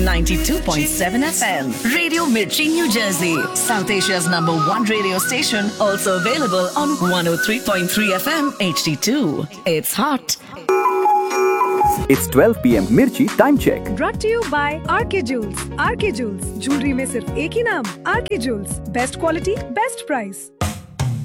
92.7 FM. Radio Mirchi, New Jersey. South Asia's #1 radio station. Also available on 103.3 FM HD2. It's hot. It's 12 p.m. Mirchi time check. Brought to you by RK Jewels. RK Jewels, jewelry में सिर्फ एक ही नाम, RK Jewels. Best quality, best price.